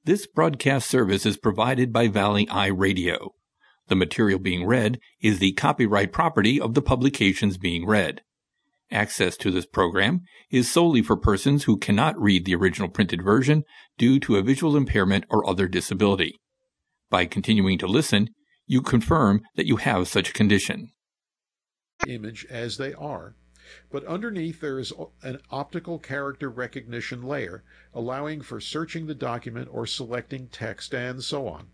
This broadcast service is provided by Valley Eye Radio. The material being read is the copyright property of the publications being read. Access to this program is solely for persons who cannot read the original printed version due to a visual impairment or other disability. By continuing to listen, you confirm that you have such a condition. Image as they are, but underneath there is an optical character recognition layer allowing for searching the document or selecting text and so on.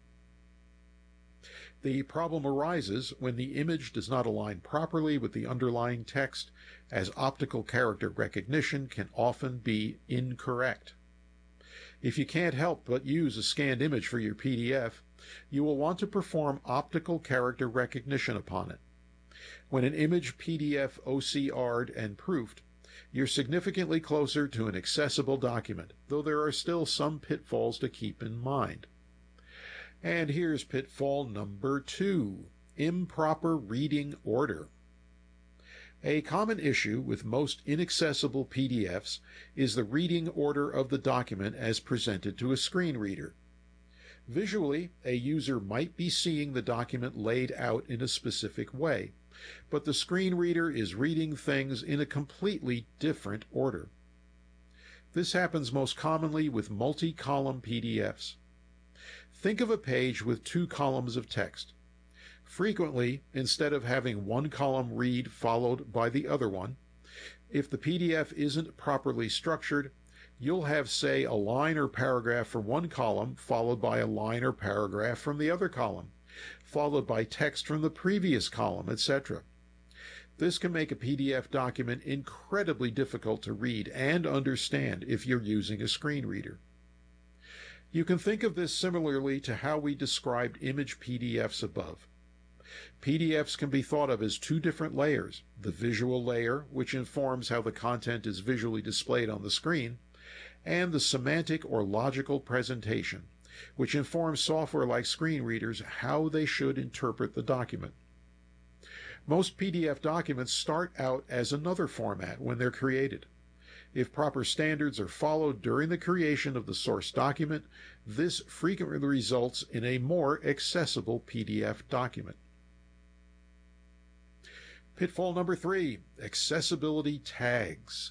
The problem arises when the image does not align properly with the underlying text, as optical character recognition can often be incorrect. If you can't help but use a scanned image for your PDF, you will want to perform optical character recognition upon it. When an image PDF OCR'd and proofed, you're significantly closer to an accessible document, though there are still some pitfalls to keep in mind. And here's pitfall number 2, improper reading order. A common issue with most inaccessible PDFs is the reading order of the document as presented to a screen reader. Visually, a user might be seeing the document laid out in a specific way, but the screen reader is reading things in a completely different order. This happens most commonly with multi-column PDFs. Think of a page with 2 columns of text. Frequently, instead of having one column read followed by the other one, if the PDF isn't properly structured, you'll have, say, a line or paragraph from one column followed by a line or paragraph from the other column, followed by text from the previous column, etc. This can make a PDF document incredibly difficult to read and understand if you're using a screen reader. You can think of this similarly to how we described image PDFs above. PDFs can be thought of as 2 different layers: the visual layer, which informs how the content is visually displayed on the screen, and the semantic or logical presentation, which informs software like screen readers how they should interpret the document. Most PDF documents start out as another format when they're created. If proper standards are followed during the creation of the source document, this frequently results in a more accessible PDF document. Pitfall number 3, accessibility tags.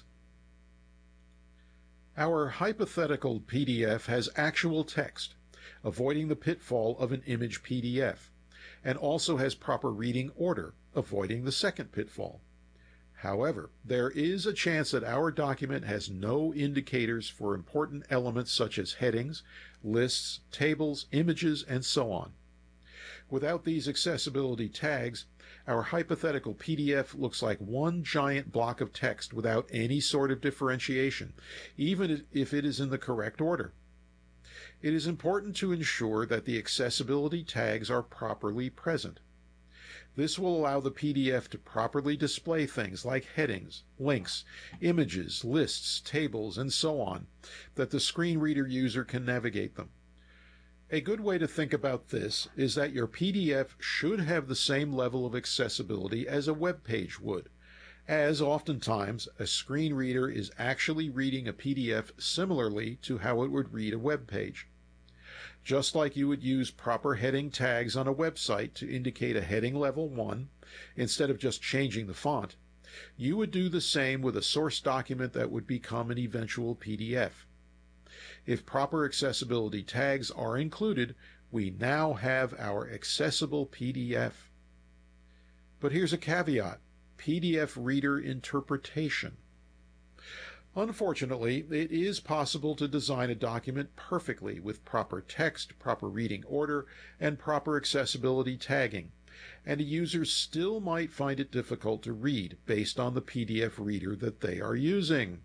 Our hypothetical PDF has actual text, avoiding the pitfall of an image PDF, and also has proper reading order, avoiding the second pitfall. However, there is a chance that our document has no indicators for important elements such as headings, lists, tables, images, and so on. Without these accessibility tags, our hypothetical PDF looks like one giant block of text without any sort of differentiation, even if it is in the correct order. It is important to ensure that the accessibility tags are properly present. This will allow the PDF to properly display things like headings, links, images, lists, tables, and so on, that the screen reader user can navigate them. A good way to think about this is that your PDF should have the same level of accessibility as a web page would, as oftentimes a screen reader is actually reading a PDF similarly to how it would read a web page. Just like you would use proper heading tags on a website to indicate a heading level 1 instead of just changing the font, you would do the same with a source document that would become an eventual PDF. If proper accessibility tags are included, we now have our accessible PDF. But here's a caveat: PDF reader interpretation. Unfortunately, it is possible to design a document perfectly with proper text, proper reading order, and proper accessibility tagging, and a user still might find it difficult to read based on the PDF reader that they are using.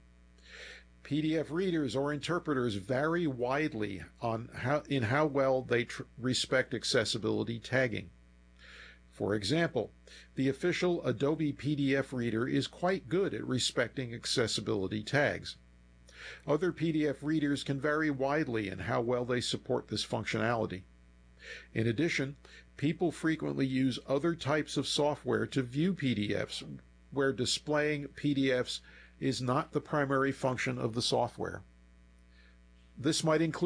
PDF readers or interpreters vary widely on how well they respect accessibility tagging. For example, the official Adobe PDF Reader is quite good at respecting accessibility tags. Other PDF readers can vary widely in how well they support this functionality. In addition, people frequently use other types of software to view PDFs, where displaying PDFs is not the primary function of the software. This might include